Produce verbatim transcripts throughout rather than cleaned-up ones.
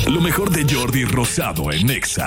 Lo mejor de Jordi Rosado en Nexa.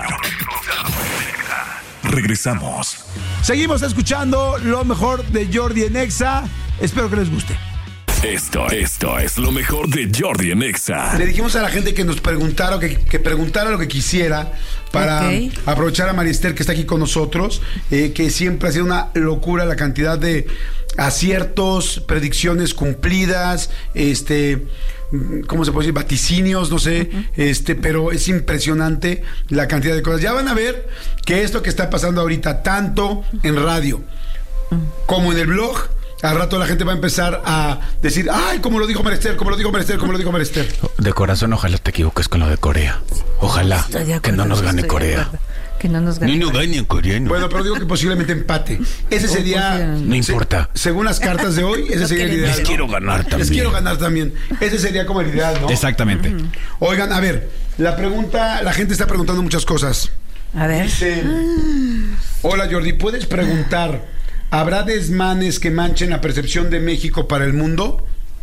Regresamos. Seguimos escuchando lo mejor de Jordi en Nexa. Espero que les guste. Esto, esto es lo mejor de Jordi en Nexa. Le dijimos a la gente que nos preguntara, que, que preguntara lo que quisiera para okay. aprovechar a María Esther, que está aquí con nosotros, eh, que siempre ha sido una locura la cantidad de aciertos, predicciones cumplidas, este... ¿cómo se puede decir? Vaticinios, no sé, uh-huh. este, pero es impresionante la cantidad de cosas. Ya van a ver que esto que está pasando ahorita, tanto en radio uh-huh. como en el blog, al rato la gente va a empezar a decir, ay, como lo dijo María Esther, como lo dijo María Esther, como lo dijo María Esther. De corazón, ojalá te equivoques con lo de Corea. Ojalá acuerdo, que no nos gane Corea. Que no nos gane. Ni no gane en coreano. Bueno, pero digo que posiblemente empate. Ese sería... No importa. Se, según las cartas de hoy, ese sería el ideal. Les quiero ganar también. Les quiero ganar también. Ese sería como el ideal, ¿no? Exactamente. Uh-huh. Oigan, a ver, la pregunta, la gente está preguntando muchas cosas. A ver. Dice, hola Jordi, ¿puedes preguntar, ¿habrá desmanes que manchen la percepción de México para el mundo?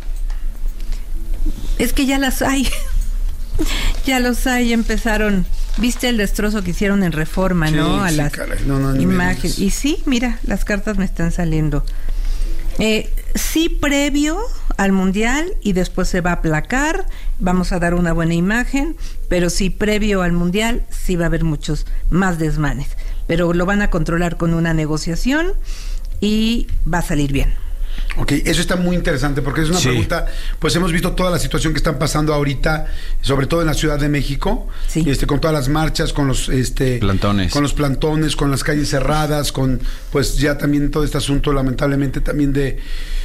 Es que ya las hay. Ya los hay, empezaron. ¿Viste el destrozo que hicieron en Reforma, sí, no? A sí, las no, no, imágenes. Y sí, mira, las cartas me están saliendo. Eh, sí, previo al Mundial y después se va a aplacar. Vamos a dar una buena imagen, pero sí, previo al Mundial sí va a haber muchos más desmanes. Pero lo van a controlar con una negociación y va a salir bien. Ok, eso está muy interesante porque es una sí. pregunta, pues hemos visto toda la situación que están pasando ahorita, sobre todo en la Ciudad de México, sí. este, con todas las marchas, con los este plantones, con los plantones, con las calles cerradas, con pues ya también todo este asunto lamentablemente también de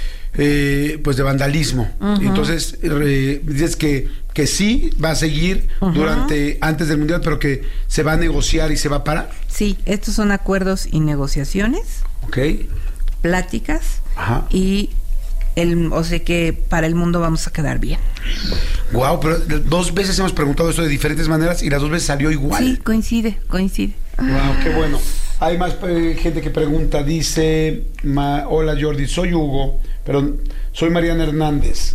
eh, pues de vandalismo. Uh-huh. Entonces eh, dices que que sí va a seguir uh-huh. durante antes del Mundial, pero que se va a negociar y se va a parar. Sí, estos son acuerdos y negociaciones. Okay. Pláticas. Ajá. Y el, o sea que para el mundo vamos a quedar bien. Guau, wow, pero dos veces hemos preguntado esto de diferentes maneras y las dos veces salió igual. Sí, coincide, coincide. Wow, qué bueno. Hay más eh, gente que pregunta, dice, ma, hola Jordi, soy Hugo, pero soy Mariana Hernández.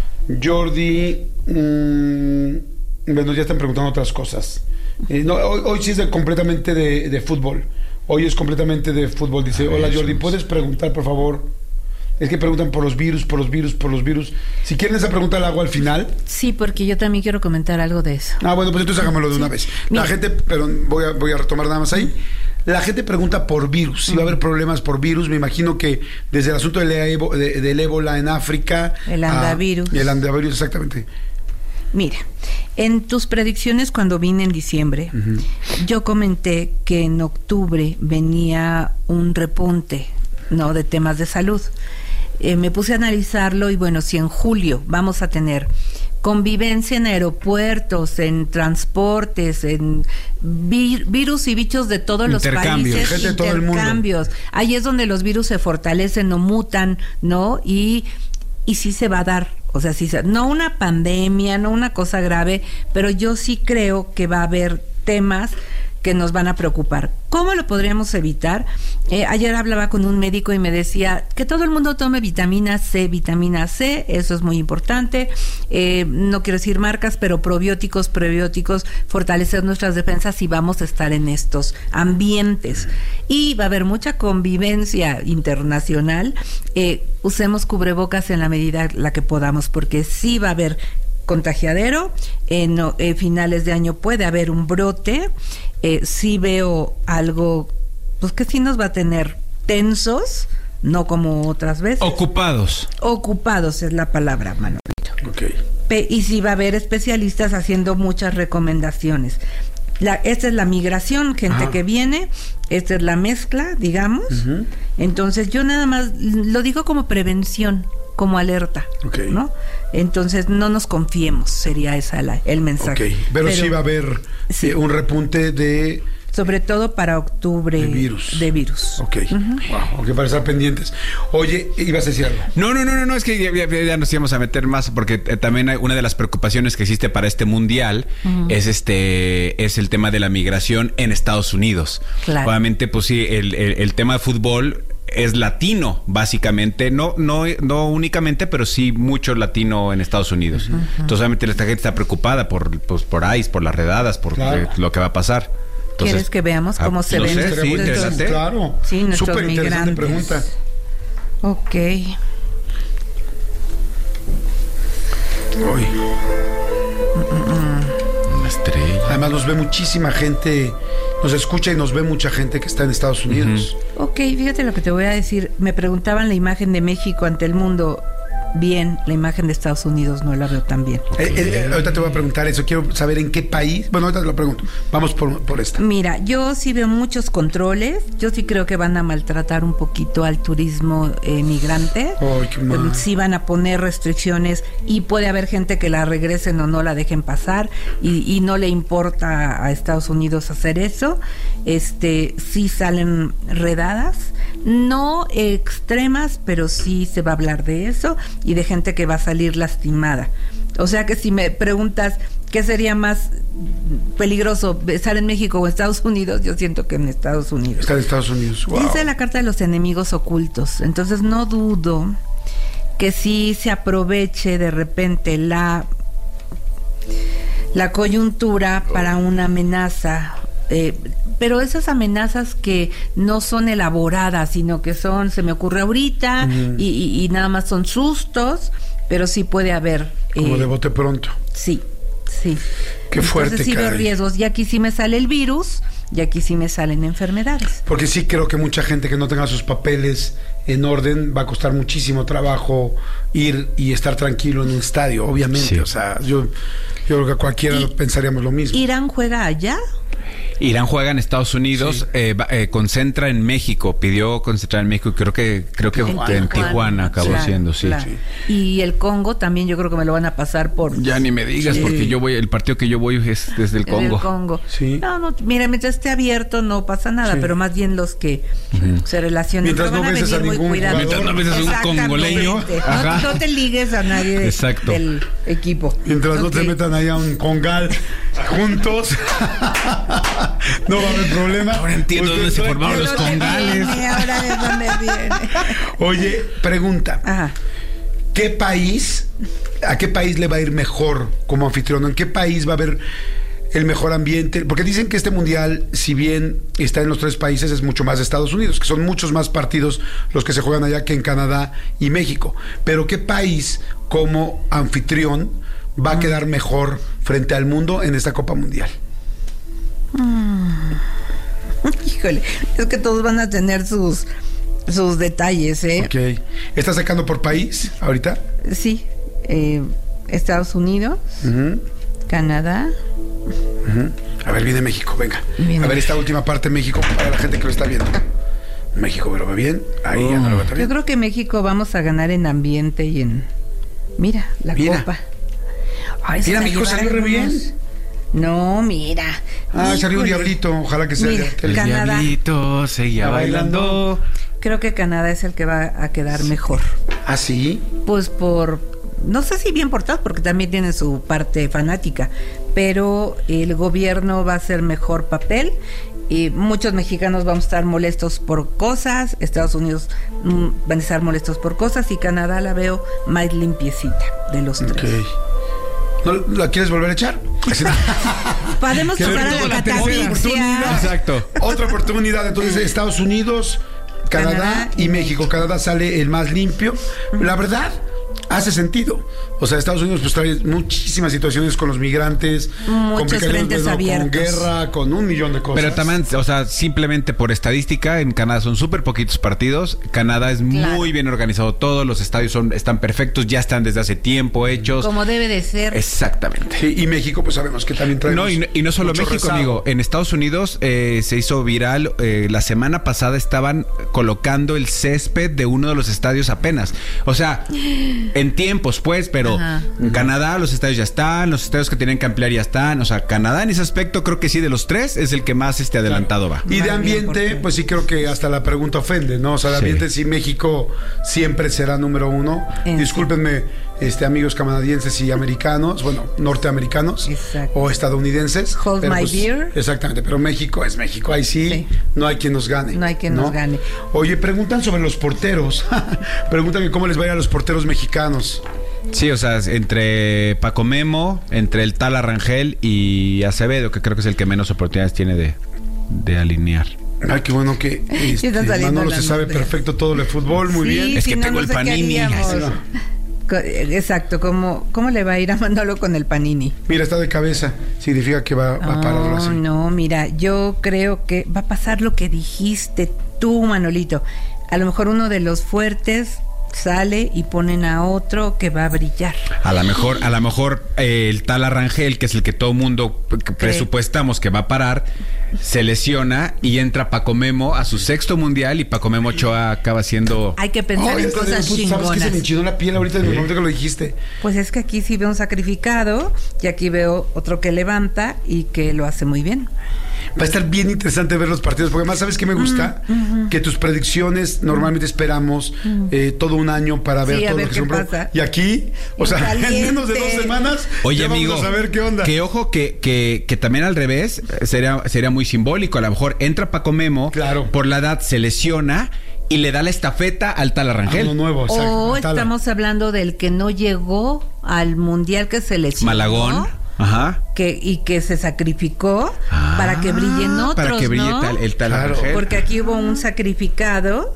Jordi, mmm, bueno, ya están preguntando otras cosas. Eh, no, hoy, hoy sí es de, completamente de, de fútbol. Hoy es completamente de fútbol. Dice, hola Jordi, ¿puedes preguntar, por favor? Es que preguntan por los virus, por los virus, por los virus. Si quieren esa pregunta la hago al final. Sí, porque yo también quiero comentar algo de eso. Ah, bueno, pues entonces hagámoslo de sí. una vez. La Mira. gente, perdón, voy a, voy a retomar nada más ahí. La gente pregunta por virus, si uh-huh. va a haber problemas por virus. Me imagino que desde el asunto del, evo, de, del ébola en África. El andavirus. A, el andavirus, exactamente. Mira, en tus predicciones cuando vine en diciembre, uh-huh. yo comenté que en octubre venía un repunte, ¿no?, de temas de salud. Eh, me puse a analizarlo y bueno, si en julio vamos a tener convivencia en aeropuertos, en transportes, en vi- virus y bichos de todos los países, gente de todo el mundo. Intercambios. Ahí es donde los virus se fortalecen o mutan, ¿no? Y, y sí se va a dar. O sea, sí, no una pandemia, no una cosa grave, pero yo sí creo que va a haber temas que nos van a preocupar. ¿Cómo lo podríamos evitar? Eh, ayer hablaba con un médico y me decía que todo el mundo tome vitamina C, vitamina C, eso es muy importante. Eh, no quiero decir marcas, pero probióticos, prebióticos, fortalecer nuestras defensas y vamos a estar en estos ambientes. Y va a haber mucha convivencia internacional. Eh, usemos cubrebocas en la medida la que podamos, porque sí va a haber contagiadero, en eh, finales de año puede haber un brote, eh, sí veo algo, pues que sí nos va a tener tensos, no como otras veces. Ocupados. Ocupados es la palabra, Manolito. Okay. Pe- y sí va a haber especialistas haciendo muchas recomendaciones. La, esta es la migración, gente Ajá. que viene, esta es la mezcla, digamos. Uh-huh. Entonces yo nada más lo digo como prevención, como alerta, okay. ¿no? Entonces no nos confiemos, sería esa la, el mensaje. Okay. Pero, Pero sí va a haber sí. eh, un repunte de... Sobre todo para octubre. De virus. De virus. Ok. Uh-huh. Wow, ok, para estar pendientes. Oye, ibas a decir algo. No, no, no, no, no es que ya, ya, ya nos íbamos a meter más, porque eh, también hay una de las preocupaciones que existe para este mundial uh-huh. es este es el tema de la migración en Estados Unidos. Claro. Obviamente, pues sí, el, el, el tema de fútbol es latino, básicamente. No, no, no únicamente, pero sí mucho latino en Estados Unidos. Uh-huh. Entonces, obviamente, esta gente está preocupada por, pues, por ICE, por las redadas, por claro. eh, lo que va a pasar. Entonces, ¿quieres que veamos cómo ah, se no ven? Sé, sí, interesante. Claro. Sí, nuestros Súper interesante migrantes. pregunta. Ok. Uy. Una estrella. Además nos ve muchísima gente, nos escucha y nos ve mucha gente que está en Estados Unidos. Uh-huh. Ok, fíjate lo que te voy a decir. Me preguntaban la imagen de México ante el mundo. Bien, la imagen de Estados Unidos no la veo tan bien. Okay. Eh, eh, ahorita te voy a preguntar eso. Quiero saber en qué país. Bueno, ahorita te lo pregunto. Vamos por, por esta. Mira, yo sí veo muchos controles. Yo sí creo que van a maltratar un poquito al turismo eh, migrante. Ay, qué mal. Sí van a poner restricciones y puede haber gente que la regresen o no la dejen pasar y, y no le importa a Estados Unidos hacer eso. Este, sí salen redadas, no extremas, pero sí se va a hablar de eso y de gente que va a salir lastimada. O sea que si me preguntas qué sería más peligroso, estar en México o Estados Unidos, yo siento que en Estados Unidos. Estar en Estados Unidos. Wow. Dice la carta de los enemigos ocultos. Entonces no dudo que sí se aproveche de repente la la coyuntura para una amenaza. Eh, pero esas amenazas que no son elaboradas, sino que son, se me ocurre ahorita, uh-huh. y, y, y nada más son sustos, pero sí puede haber. Como eh, de bote pronto. Sí, sí. Qué fuerte, entonces sí veo riesgos. Y aquí sí me sale el virus, y aquí sí me salen enfermedades. Porque sí creo que mucha gente que no tenga sus papeles en orden va a costar muchísimo trabajo ir y estar tranquilo en un estadio, obviamente. Sí. O sea, yo, yo creo que cualquiera y, pensaríamos lo mismo. ¿Irán juega allá? Irán juega en Estados Unidos, sí. eh, eh, concentra en México, pidió concentrar en México, creo que creo que en Tijuana, en Tijuana acabó claro, siendo, sí. Claro. sí. Y el Congo también yo creo que me lo van a pasar por... Ya ni me digas, sí. porque yo voy, el partido que yo voy es desde el Congo. El Congo. Sí. No, no, mira, mientras esté abierto no pasa nada, sí. pero más bien los que uh-huh. se relacionen. Mientras no beses a, a ningún jugador. Mientras no beses a un congoleño. No, no te ligues a nadie de, Exacto. del equipo. Mientras okay. no te metan allá a un congal juntos, no va a haber problema. Ahora entiendo dónde se formaron los congales. Viene, ahora de dónde viene. Oye, pregunta. Ajá. ¿Qué país, a qué país le va a ir mejor como anfitrión? ¿En qué país va a haber el mejor ambiente? Porque dicen que este mundial, si bien está en los tres países, es mucho más de Estados Unidos, que son muchos más partidos los que se juegan allá que en Canadá y México. Pero ¿qué país como anfitrión va a quedar mejor frente al mundo en esta Copa Mundial? Mm. Híjole, es que todos van a tener sus sus detalles, ¿eh? Ok. ¿Estás sacando por país ahorita? Sí. Eh, Estados Unidos, uh-huh. Canadá. Uh-huh. A ver, viene México, venga. Viene. A ver esta última parte de México para la gente que lo está viendo. México, ¿me lo ve bien? Ahí oh. ya no lo ve tan bien. Yo creo que México vamos a ganar en ambiente y en... Mira, la mira. copa. Ay, mira, México salió re bien. No, mira. Ah, Híjole. Salió un diablito. Ojalá que sea. Mira, el Canadá. Diablito seguía bailando. Creo que Canadá es el que va a quedar mejor. ¿Ah, sí? Pues por... No sé si bien portados, porque también tiene su parte fanática, pero el gobierno va a hacer mejor papel y muchos mexicanos vamos a estar molestos por cosas, Estados Unidos mm, van a estar molestos por cosas y Canadá la veo más limpiecita de los tres. Okay. ¿No la quieres volver a echar? Podemos jugar a la, la catafixia. Exacto. Otra oportunidad, entonces, Estados Unidos, Canadá, Canadá y México. México. Canadá sale el más limpio. La verdad, hace sentido. O sea, Estados Unidos pues trae muchísimas situaciones con los migrantes, muchos frentes ¿no? abiertos, con guerra, con un millón de cosas. Pero también, o sea, simplemente por estadística, en Canadá son súper poquitos partidos. Canadá es claro. muy bien organizado todo, los estadios son están perfectos, ya están desde hace tiempo hechos. Como debe de ser. Exactamente. Sí, y México, pues sabemos que también trae. No, y no, y no solo México, rezado. amigo. En Estados Unidos eh, se hizo viral. Eh, la semana pasada estaban colocando el césped de uno de los estadios apenas. O sea, en tiempos, pues, pero Ajá. en Canadá los estadios ya están, los estadios que tienen que ampliar ya están. O sea, Canadá en ese aspecto creo que sí, de los tres, es el que más este adelantado va. Y de ambiente, pues sí creo que hasta la pregunta ofende, ¿no? O sea, de ambiente sí, sí México siempre será número uno. ¿En Discúlpenme este, amigos canadienses y americanos, bueno, norteamericanos. Exacto. O estadounidenses. Hold pero, my pues, beer. Exactamente, pero México es México, ahí sí, sí, no hay quien nos gane. No hay quien ¿no? nos gane. Oye, preguntan sobre los porteros. Preguntan que cómo les va a ir a los porteros mexicanos. Sí, o sea, entre Paco Memo, entre el Tala Rangel y Acevedo, que creo que es el que menos oportunidades tiene de, de alinear. Ay, qué bueno que este, Manolo se sabe perfecto todo de fútbol, muy sí, bien. Es si que no, tengo no el sé panini. Exacto, ¿cómo, ¿cómo le va a ir a Manolo con el panini? Mira, está de cabeza, significa que va, va oh, a pararlo así. No, mira, yo creo que va a pasar lo que dijiste tú, Manolito. A lo mejor uno de los fuertes sale y ponen a otro que va a brillar. A lo mejor, a lo mejor eh, el Tala Rangel, que es el que todo mundo presupuestamos que va a parar, se lesiona y entra Paco Memo a su sexto mundial y Paco Memo Ochoa acaba siendo... Hay que pensar oh, en cosas pues, chingonas. ¿Sabes que se me enchinó la piel ahorita en el momento que lo dijiste? Pues es que aquí sí veo un sacrificado y aquí veo otro que levanta y que lo hace muy bien. Va a estar bien interesante ver los partidos, porque además, ¿sabes qué me gusta? Mm, uh-huh. Que tus predicciones normalmente esperamos uh-huh. eh, todo un año para ver sí, todo ver lo que qué son. pasa. Y aquí, o sea, caliente. En menos de dos semanas, oye, ya amigo, vamos a saber qué onda. Que ojo, que, que, que también al revés sería, sería muy simbólico. A lo mejor entra Paco Memo, claro. por la edad se lesiona y le da la estafeta al Tala Rangel. Ah, no, nuevo, exacto, o estamos hablando del que no llegó al mundial que se lesionó. Malagón. Ajá. Que, y que se sacrificó ah, para que brillen otros, para que brille ¿no? tal, el Tala claro. Rangel. Porque aquí hubo un sacrificado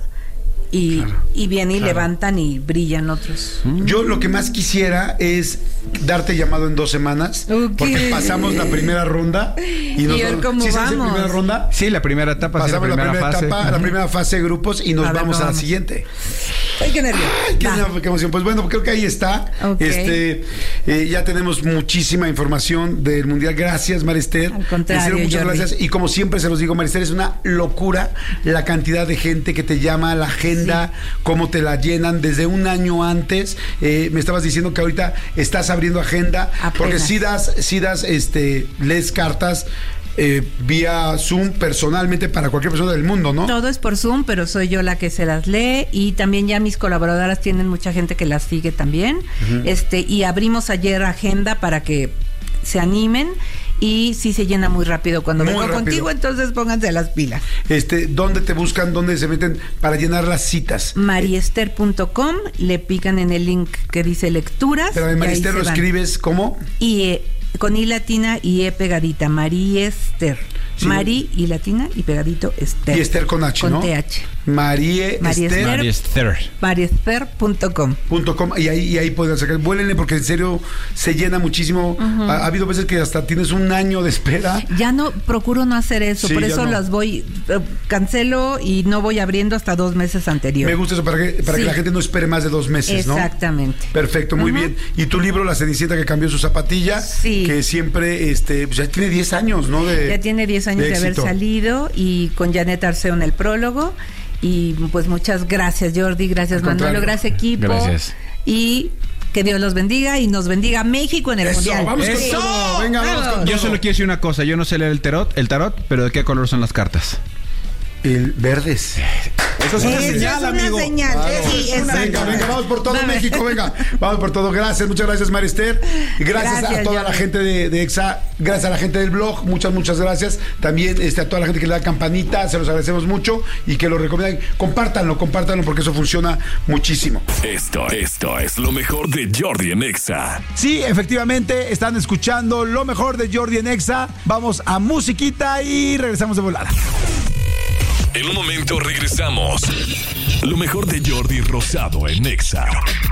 y, claro, y vienen y claro. levantan y brillan otros. Yo lo que más quisiera es darte llamado en dos semanas, okay. porque pasamos la primera ronda y, nos ¿Y ver cómo ¿sí vamos? ¿Sí la primera ronda? Sí, la primera etapa. Pasamos sí, la, la primera fase. etapa, uh-huh. la primera fase de grupos y nos a vamos ver, a la siguiente. Ay, qué nervio. Ay, qué, qué emoción. Pues bueno, creo que ahí está. Okay. Este, eh, ya tenemos muchísima información del Mundial. Gracias, Marister. Al contrario, muchas Jordi. gracias. Y como siempre se los digo, Marister, es una locura la cantidad de gente que te llama, la agenda, sí. cómo te la llenan desde un año antes. Eh, me estabas diciendo que ahorita estás abriendo agenda. Apenas. Porque si das, si das, este, lees cartas. Eh, vía Zoom personalmente para cualquier persona del mundo, ¿no? Todo es por Zoom, pero soy yo la que se las lee y también ya mis colaboradoras tienen mucha gente que las sigue también. Uh-huh. Este, y abrimos ayer agenda para que se animen y sí se llena muy rápido cuando muy vengo rápido. Contigo, entonces pónganse las pilas. Este, ¿dónde te buscan? ¿Dónde se meten para llenar las citas? mariester punto com, le pican en el link que dice lecturas. Pero en Mariester lo escribes ¿cómo? Y eh, con I latina y E pegadita, Mariester. Sí. Mari y latina y pegadito Esther. Y Esther con H, con ¿no? T H. Marie Esther. Mariester. Mariester punto com. Punto com. Y ahí, y ahí pueden sacar. Vuélenle porque en serio se llena muchísimo. Uh-huh. Ha, ha habido veces que hasta tienes un año de espera. Ya no, procuro no hacer eso. Sí, por eso no. las voy, eh, cancelo y no voy abriendo hasta dos meses anteriores. Me gusta eso para que, para sí. que la gente no espere más de dos meses, ¿no? Exactamente. Perfecto, muy uh-huh. bien. Y tu libro, La Cenicienta que cambió su zapatilla. Sí. Que siempre, este, pues ya tiene diez años, ¿no? De, ya tiene diez años de, de haber salido y con Janet Arceo en el prólogo. Y pues muchas gracias, Jordi, gracias, Manolo, gracias, equipo. Gracias. Y que Dios los bendiga y nos bendiga México en el Eso, Mundial. Vamos con ¡Eso! todo. Venga, vamos con todo. Yo solo quiero decir una cosa, yo no sé leer el tarot, el tarot, pero ¿de qué color son las cartas? El verdes. Eso es una Eso señal, es una amigo. Señal. Claro. Sí, es venga, venga, vamos por todo México, venga. Vamos por todo. Gracias, muchas gracias, Marister. Gracias, gracias a toda Jordi. La gente de, de Exa, gracias a la gente del blog, muchas, muchas gracias. También este, a toda la gente que le da campanita, se los agradecemos mucho y que lo recomiendan. Compártanlo, compártanlo porque eso funciona muchísimo. Esto, esto es lo mejor de Jordi en Exa. Sí, efectivamente, están escuchando lo mejor de Jordi en Exa. Vamos a musiquita y regresamos de volada. En un momento regresamos. Lo mejor de Jordi Rosado en Exa.